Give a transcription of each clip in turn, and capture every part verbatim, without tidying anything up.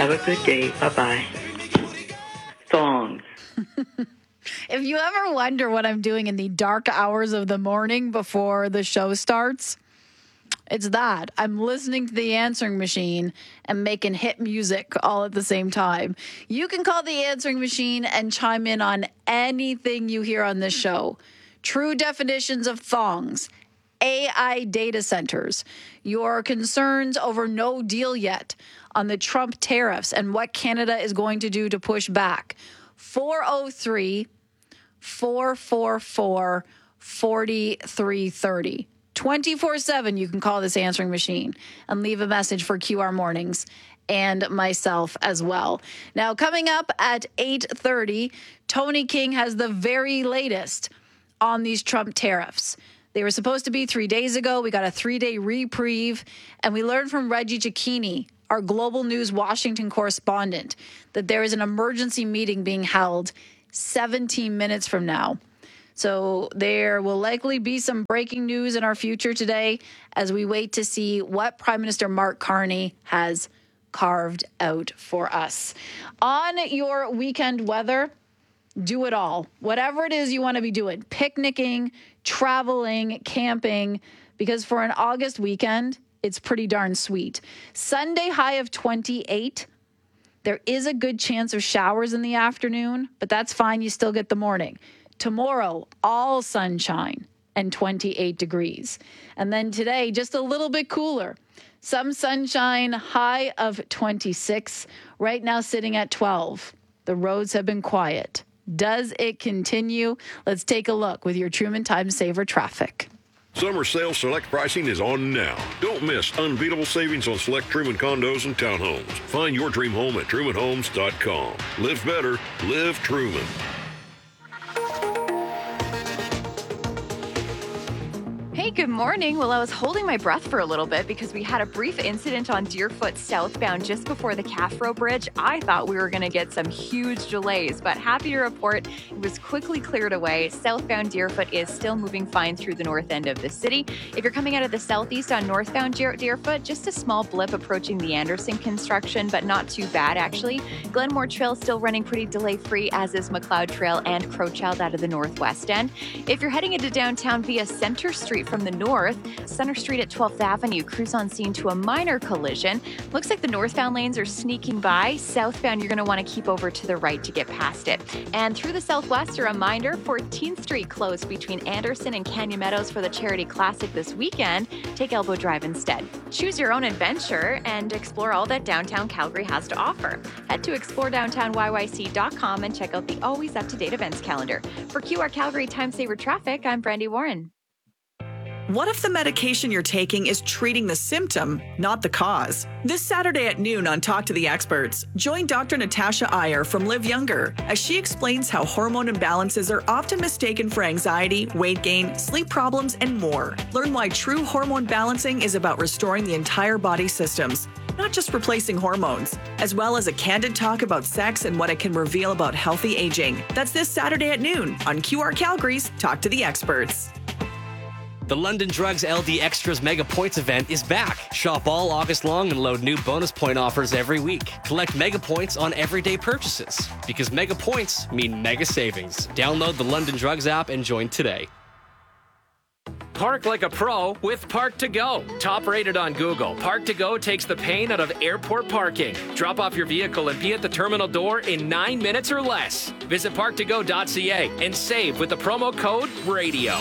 Have a good day. Bye-bye. Songs. If you ever wonder what I'm doing in the dark hours of the morning before the show starts, it's that. I'm listening to the answering machine and making hit music all at the same time. You can call the answering machine and chime in on anything you hear on this show. True definitions of thongs, A I data centers, your concerns over no deal yet on the Trump tariffs and what Canada is going to do to push back. four oh three, four four four, four three three oh. twenty-four seven, you can call this answering machine and leave a message for Q R Mornings and myself as well. Now, coming up at eight thirty, Tony King has the very latest on these Trump tariffs. They were supposed to be three days ago. We got a three-day reprieve, and we learned from Reggie Cicchini, our Global News Washington correspondent, that there is an emergency meeting being held seventeen minutes from now. So there will likely be some breaking news in our future today as we wait to see what Prime Minister Mark Carney has carved out for us. On your weekend weather, do it all. Whatever it is you want to be doing, picnicking, traveling, camping, because for an August weekend, it's pretty darn sweet. Sunday high of twenty-eight. There is a good chance of showers in the afternoon, but that's fine. You still get the morning. Tomorrow, all sunshine and twenty-eight degrees. And then today, just a little bit cooler. Some sunshine, high of twenty-six. Right now, sitting at twelve. The roads have been quiet. Does it continue? Let's take a look with your Truman Time Saver traffic. Summer sale select pricing is on now. Don't miss unbeatable savings on select Truman condos and townhomes. Find your dream home at truman homes dot com. Live better, live Truman. Hey, good morning. Well, I was holding my breath for a little bit because we had a brief incident on Deerfoot southbound just before the Caffro Bridge. I thought we were going to get some huge delays, but happy to report it was quickly cleared away. Southbound Deerfoot is still moving fine through the north end of the city. If you're coming out of the southeast on northbound Deer- Deerfoot, just a small blip approaching the Anderson construction, but not too bad, actually. Glenmore Trail still running pretty delay-free, as is McLeod Trail and Crowchild out of the northwest end. If you're heading into downtown via Center Street from the north, Center Street at twelfth Avenue, crews on scene to a minor collision. Looks like the northbound lanes are sneaking by. Southbound, you're going to want to keep over to the right to get past it. And through the southwest, a reminder, fourteenth Street closed between Anderson and Canyon Meadows for the Charity Classic this weekend. Take Elbow Drive instead. Choose your own adventure and explore all that downtown Calgary has to offer. Head to explore downtown y y c dot com and check out the always up-to-date events calendar. For Q R Calgary Time Saver Traffic, I'm Brandy Warren. What if the medication you're taking is treating the symptom, not the cause? This Saturday at noon on Talk to the Experts, join Doctor Natasha Iyer from Live Younger as she explains how hormone imbalances are often mistaken for anxiety, weight gain, sleep problems, and more. Learn why true hormone balancing is about restoring the entire body systems, not just replacing hormones, as well as a candid talk about sex and what it can reveal about healthy aging. That's this Saturday at noon on Q R Calgary's Talk to the Experts. The London Drugs L D Extras Mega Points event is back. Shop all August long and load new bonus point offers every week. Collect Mega Points on everyday purchases, because Mega Points mean mega savings. Download the London Drugs app and join today. Park like a pro with Park to Go. Top rated on Google, Park to Go takes the pain out of airport parking. Drop off your vehicle and be at the terminal door in nine minutes or less. Visit park to go dot c a and save with the promo code RADIO.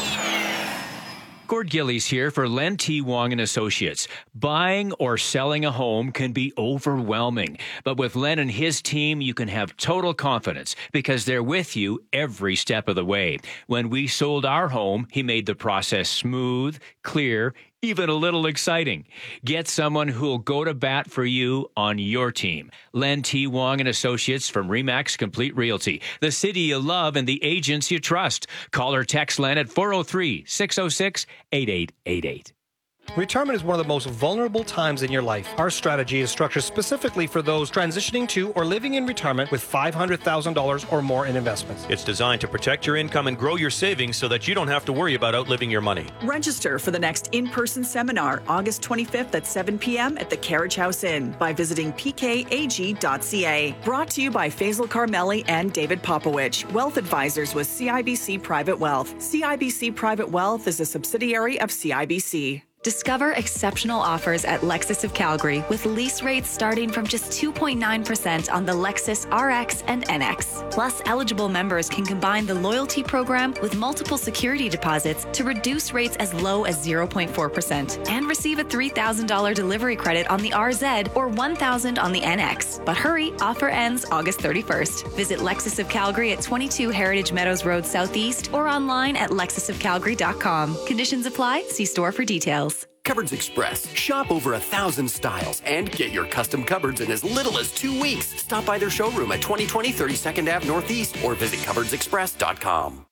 Gord Gillies here for Len T. Wong and Associates. Buying or selling a home can be overwhelming, but with Len and his team, you can have total confidence because they're with you every step of the way. When we sold our home, he made the process smooth, clear, even a little exciting. Get someone who'll go to bat for you on your team. Len T. Wong and Associates from Remax Complete Realty, the city you love and the agents you trust. Call or text Len at four oh three, six oh six, eight eight eight eight. Retirement is one of the most vulnerable times in your life. Our strategy is structured specifically for those transitioning to or living in retirement with five hundred thousand dollars or more in investments. It's designed to protect your income and grow your savings so that you don't have to worry about outliving your money. Register for the next in-person seminar, August twenty-fifth at seven p.m. at the Carriage House Inn by visiting p k a g dot c a. Brought to you by Faisal Carmeli and David Popowich, Wealth Advisors with C I B C Private Wealth. C I B C Private Wealth is a subsidiary of C I B C. Discover exceptional offers at Lexus of Calgary with lease rates starting from just two point nine percent on the Lexus R X and N X. Plus, eligible members can combine the loyalty program with multiple security deposits to reduce rates as low as zero point four percent and receive a three thousand dollars delivery credit on the R Z or one thousand dollars on the N X. But hurry, offer ends August thirty-first. Visit Lexus of Calgary at twenty-two Heritage Meadows Road Southeast or online at lexus of calgary dot com. Conditions apply. See store for details. Cupboards Express. Shop over a thousand styles and get your custom cupboards in as little as two weeks. Stop by their showroom at twenty twenty thirty-second Avenue Northeast or visit cupboards express dot com.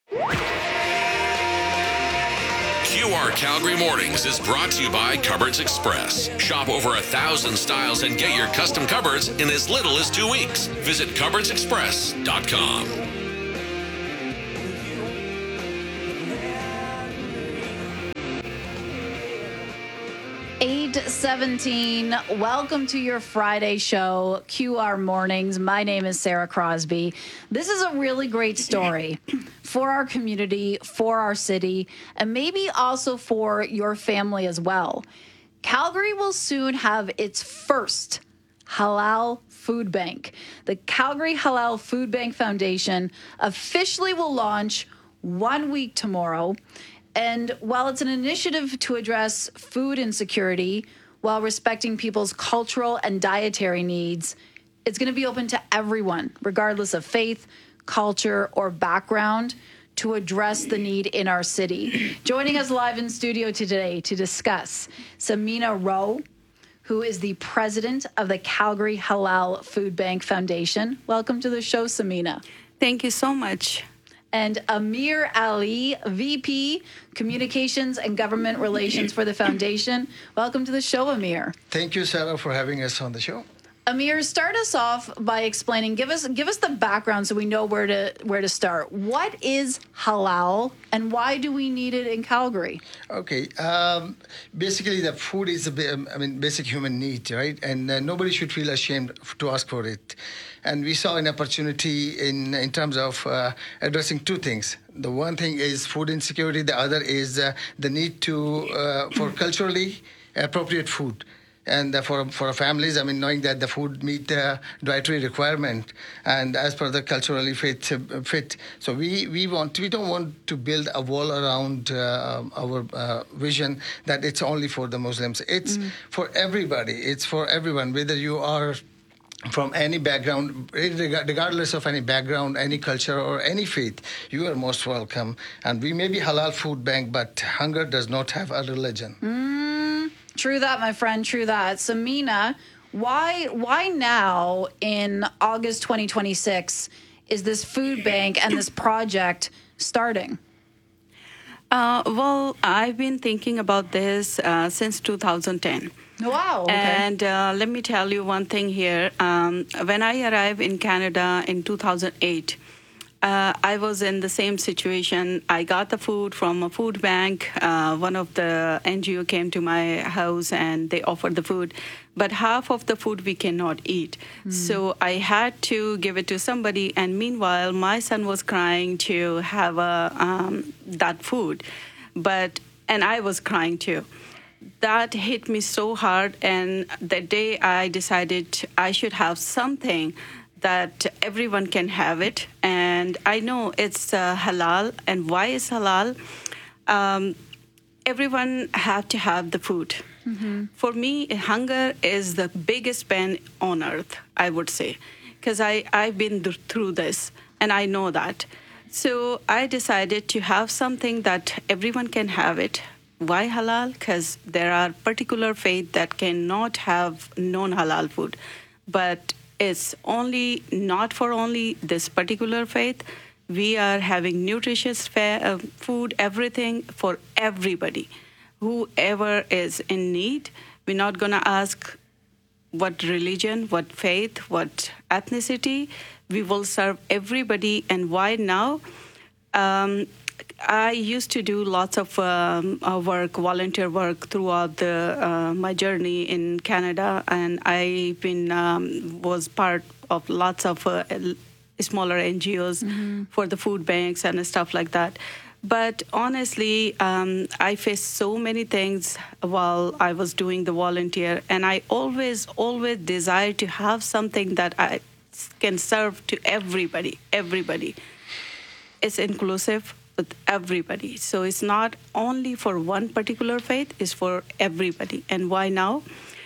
Q R Calgary Mornings is brought to you by Cupboards Express. Shop over a thousand styles and get your custom cupboards in as little as two weeks. Visit cupboards express dot com. eight seventeen. Welcome to your Friday show, Q R Mornings. My name is Sarah Crosby. This is a really great story for our community, for our city, and maybe also for your family as well. Calgary will soon have its first halal food bank. The Calgary Halal Food Bank Foundation officially will launch one week tomorrow. And while it's an initiative to address food insecurity while respecting people's cultural and dietary needs, it's going to be open to everyone, regardless of faith, culture, or background, to address the need in our city. Joining us live in studio today to discuss, Samina Rowe, who is the president of the Calgary Halal Food Bank Foundation. Welcome to the show, Samina. Thank you so much. And Amir Ali, V P, Communications and Government Relations for the Foundation. Welcome to the show, Amir. Thank you, Sarah, for having us on the show. Amir, start us off by explaining, give us give us the background so we know where to where to start. What is halal and why do we need it in Calgary? Okay, um, basically the food is a bit, I mean, basic human need, right? And uh, nobody should feel ashamed to ask for it. And we saw an opportunity in in terms of uh, addressing two things. The one thing is food insecurity. The other is uh, the need to uh, for culturally appropriate food. And uh, for for families, I mean, knowing that the food meet the dietary requirement and as per the culturally fit uh, fit. So we, we want we don't want to build a wall around uh, our uh, vision that it's only for the Muslims. It's mm. for everybody. It's for everyone, whether you are from any background, regardless of any background, any culture, or any faith, you are most welcome. And we may be halal food bank, but hunger does not have a religion. Mm, true that, my friend. True that. Samina, why why now in August twenty twenty-six is this food bank and this project starting? Uh, well, I've been thinking about this uh, since two thousand ten. Wow. Okay. And uh, let me tell you one thing here. Um, when I arrived in Canada in two thousand eight, uh, I was in the same situation. I got the food from a food bank. Uh, one of the N G O came to my house and they offered the food. But half of the food we cannot eat. Mm. So I had to give it to somebody. And meanwhile, my son was crying to have a, um, that food. But and I was crying too. That hit me so hard, and the day I decided I should have something that everyone can have it, and I know it's uh, halal. And why is halal? Um, everyone have to have the food. Mm-hmm. For me, hunger is the biggest pain on earth, I would say, because I I've been th- through this, and I know that. So I decided to have something that everyone can have it. Why halal? Because there are particular faith that cannot have non-halal food. But it's only not for only this particular faith. We are having nutritious fa- uh, food, everything for everybody. whoever is in need. We're not going to ask what religion, what faith, what ethnicity. We will serve everybody. And why now? Um, I used to do lots of um, uh, work, volunteer work throughout the, uh, my journey in Canada, and I been um, was part of lots of uh, smaller N G Os mm-hmm. for the food banks and stuff like that. But honestly, um, I faced so many things while I was doing the volunteer, and I always, always desire to have something that I can serve to everybody, everybody. It's inclusive with everybody. So it's not only for one particular faith, it's for everybody. And why now?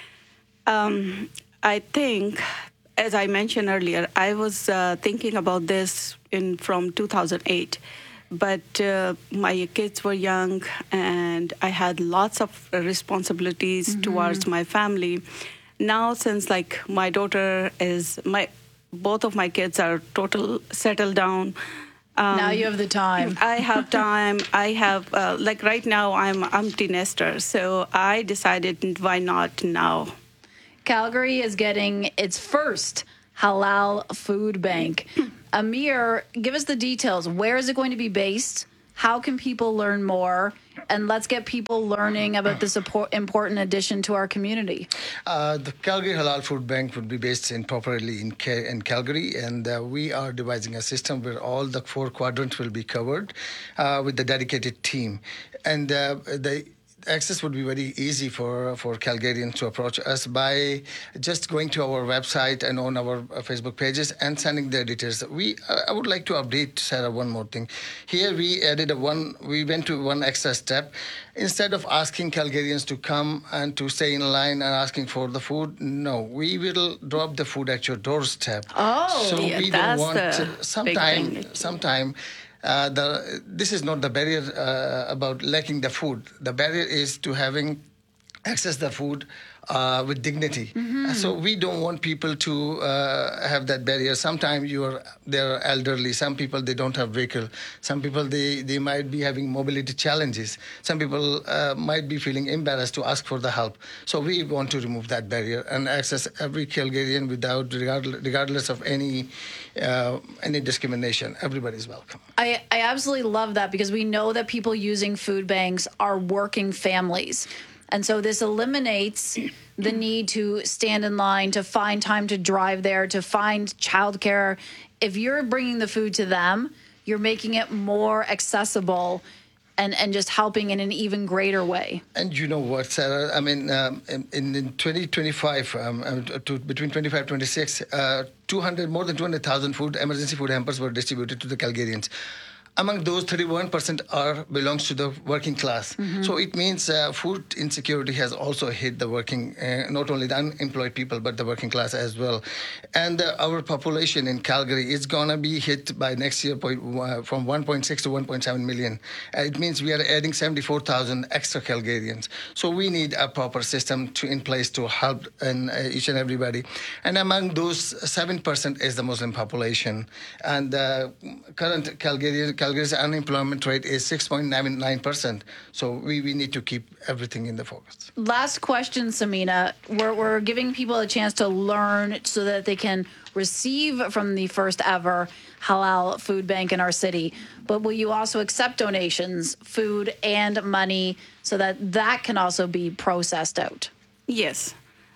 Um, I think, as I mentioned earlier, I was uh, thinking about this in from two thousand eight. But uh, my kids were young, and I had lots of responsibilities mm-hmm. towards my family. Now, since like my daughter is my, both of my kids are total settled down. Um, now you have the time. I have time. I have uh, like right now I'm empty nester, so I decided why not now. Calgary is getting its first halal food bank. Amir, give us the details. Where is it going to be based? How can people learn more? And let's get people learning about this important addition to our community. Uh, the Calgary Halal Food Bank would be based in properly in, Ca- in Calgary, and uh, we are devising a system where all the four quadrants will be covered uh, with the dedicated team. And uh, the access would be very easy for for Calgarians to approach us by just going to our website and on our Facebook pages and sending their details. We uh, I would like to update Sarah one more thing. Here we added a one. We went to one extra step. Instead of asking Calgarians to come and to stay in line and asking for the food, no, we will drop the food at your doorstep. Oh, so yeah, we that's don't want the sometime big thing. sometime. Uh, the this is not the barrier uh, about lacking the food. The barrier is to having access the food uh, with dignity. Mm-hmm. So we don't want people to uh, have that barrier. Sometimes you are they're elderly. Some people they don't have vehicle. Some people they, they might be having mobility challenges. Some people uh, might be feeling embarrassed to ask for the help. So we want to remove that barrier and access every Calgarian without regardless, regardless of any uh, any discrimination. Everybody is welcome. I, I absolutely love that because we know that people using food banks are working families. And so this eliminates the need to stand in line, to find time to drive there, to find childcare. If you're bringing the food to them, you're making it more accessible and, and just helping in an even greater way. And you know what, Sarah? I mean, um, in, in twenty twenty-five, um, to, between twenty-five and twenty-six, uh, two hundred, more than two hundred thousand food, emergency food hampers were distributed to the Calgarians. Among those, thirty-one percent are belongs to the working class. Mm-hmm. So it means uh, food insecurity has also hit the working, uh, not only the unemployed people, but the working class as well. And uh, our population in Calgary is going to be hit by next year by, uh, from one point six to one point seven million. Uh, it means we are adding seventy-four thousand extra Calgarians. So we need a proper system to in place to help and, uh, each and everybody. And among those, seven percent is the Muslim population. And uh, current Calgarian Calgary's unemployment rate is six point nine nine percent. So we, we need to keep everything in the focus. Last question, Samina. We're, we're giving people a chance to learn so that they can receive from the first ever halal food bank in our city. But will you also accept donations, food and money, so that that can also be processed out? Yes.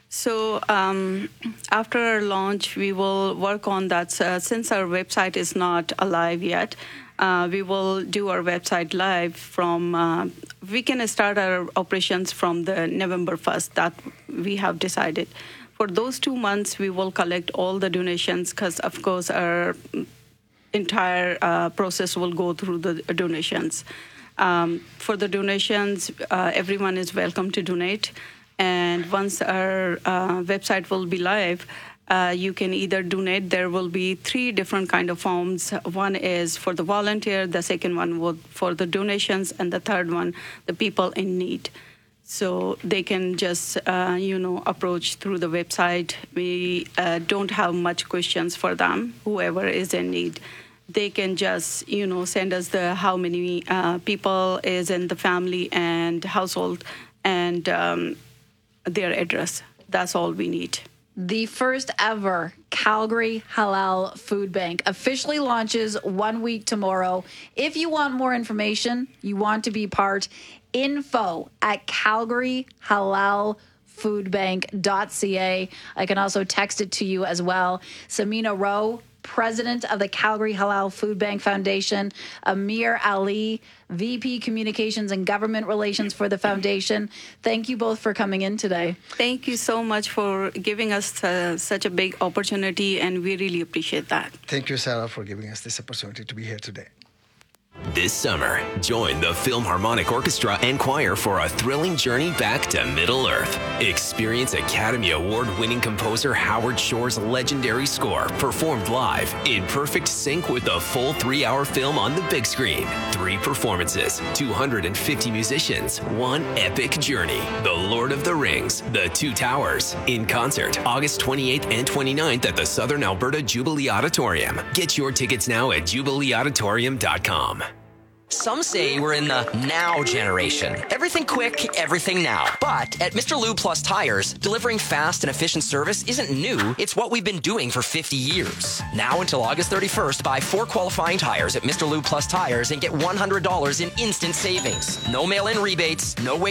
So um, after our launch, we will work on that. Uh, since our website is not alive yet, Uh, we will do our website live from, uh, we can start our operations from the November first, that we have decided. For those two months, we will collect all the donations because, of course, our entire uh, process will go through the donations. Um, for the donations, uh, everyone is welcome to donate. And once our uh, website will be live, Uh, you can either donate. There will be three different kind of forms. One is for the volunteer, the second one will for the donations, and the third one, the people in need. So they can just, uh, you know, approach through the website. We uh, don't have much questions for them, whoever is in need. they can just, you know, send us the how many uh, people is in the family and household and um, their address. That's all we need. The first ever Calgary Halal Food Bank officially launches one week tomorrow. If you want more information, you want to be part, info at calgary halal food bank dot c a. I can also text it to you as well. Samina Rowe, President of the Calgary Halal Food Bank Foundation, Amir Ali, V P Communications and Government Relations for the foundation. Thank you both for coming in today. Thank you so much for giving us uh, such a big opportunity, and we really appreciate that. Thank you, Sarah, for giving us this opportunity to be here today. This summer, join the Philharmonic Orchestra and Choir for a thrilling journey back to Middle-earth. Experience Academy Award-winning composer Howard Shore's legendary score performed live in perfect sync with the full three-hour film on the big screen. Three performances, two hundred fifty musicians, one epic journey. The Lord of the Rings, The Two Towers, in concert August twenty-eighth and twenty-ninth at the Southern Alberta Jubilee Auditorium. Get your tickets now at jubilee auditorium dot com. Some say we're in the now generation. Everything quick, everything now. But at Mister Lube Plus Tires, delivering fast and efficient service isn't new. It's what we've been doing for fifty years. Now until August thirty-first, buy four qualifying tires at Mister Lube Plus Tires and get one hundred dollars in instant savings. No mail-in rebates, no wait.